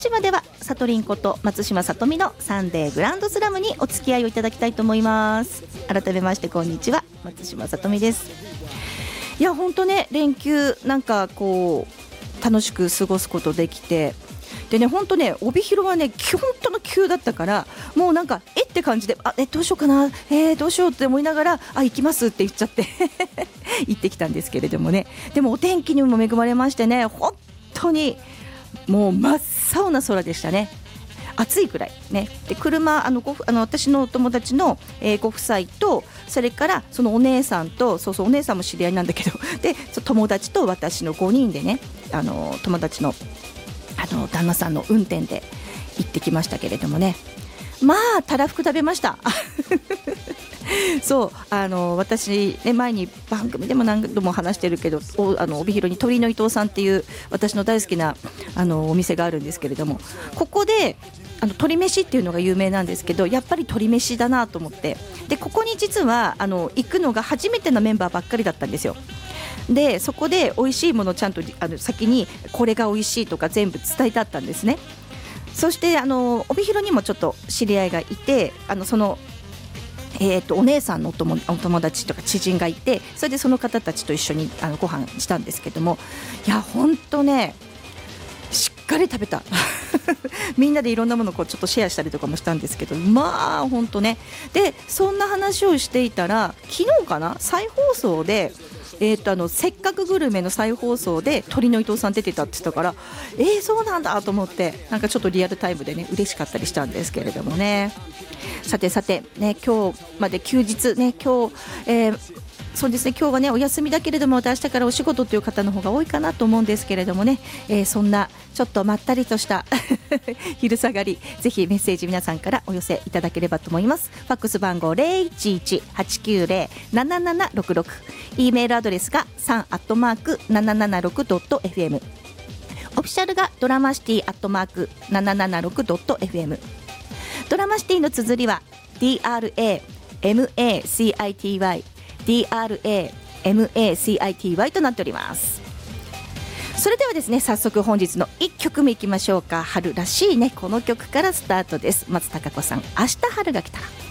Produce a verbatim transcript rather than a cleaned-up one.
島ではさとりんこと松島さとみのサンデーグランドスラムにお付き合いをいただきたいと思います。改めましてこんにちは、松島さとみです。いや本当ね、連休なんかこう楽しく過ごすことできて、でね本当ね帯広はね本当の急だったから、もうなんかえって感じで、あえどうしようかな、えー、どうしようって思いながら、あ行きますって言っちゃって行ってきたんですけれどもね。でもお天気にも恵まれましてね、本当にもう真っ青な空でしたね。暑いくらいね。で車あのごあの私のお友達の、えー、ご夫妻と、それからそのお姉さんと、そうそうお姉さんも知り合いなんだけど、で友達と私のごにんでね、あの友達のあの旦那さんの運転で行ってきましたけれどもね、まあたらふく食べましたそうあの私、ね、前に番組でも何度も話してるけど、おあの帯広に鳥の伊藤さんっていう私の大好きなあのお店があるんですけれども、ここであの鶏飯っていうのが有名なんですけど、やっぱり鶏飯だなと思って、でここに実はあの行くのが初めてのメンバーばっかりだったんですよ。でそこで美味しいものをちゃんとあの先にこれが美味しいとか全部伝えてあったんですね。そしてあの帯広にもちょっと知り合いがいて、あのそのえー、とお姉さんのお友、お友達とか知人がいて、それでその方たちと一緒にあのご飯したんですけども、いや本当ねしっかり食べたみんなでいろんなものをこうちょっとシェアしたりとかもしたんですけど、まあ本当ね。でそんな話をしていたら、昨日かな再放送でえー、とあのせっかくグルメの再放送で鳥の伊藤さん出てたって言ったから、えー、そうなんだと思って、なんかちょっとリアルタイムでね嬉しかったりしたんですけれどもね。さてさてね、今日まで休日ね、今日、えーそうですね、今日はねお休みだけれども、明日からお仕事という方の方が多いかなと思うんですけれどもね、えー、そんなちょっとまったりとした昼下がり、ぜひメッセージ皆さんからお寄せいただければと思います。ファックス番号 ゼロいちいち はちきゅうゼロ ななななろくろく、 E メールアドレスが さん アットマーク ななななろく ドット エフエム、 オフィシャルがドラマシティアットマーク ななななろく ドット エフエム、 ドラマシティの綴りは ディーアールエーエムエーシーアイティーワイディーアールエーエムエーシーアイティーワイ となっております。それではですね、早速本日のいっきょくめいきましょうか。春らしいねこの曲からスタートです。松たか子さん、明日春が来たら。